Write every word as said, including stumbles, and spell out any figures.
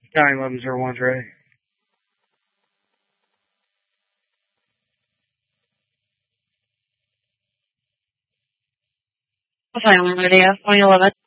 nine eleven zero one's ready. Asylum Radio, twenty eleven.